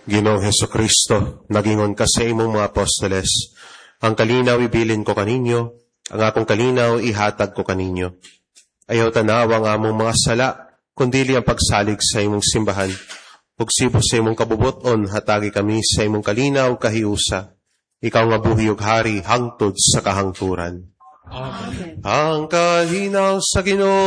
Ginoong Hesukristo, nagingon ka sa imong mga apostoles, ang kalinaw ibilin ko kaninyo, ang akong kalinaw ihatag ko kaninyo. Ayaw tanawa nga among mga sala, kundili ang pagsalig sa imong simbahan. Pugsibo sa imong kabubuton, hatagi kami sa imong kalinaw kahiusa. Ikaw nga buhi ug hari, hangtod sa kahangturan. Amen. Ang kalinaw sa Ginoo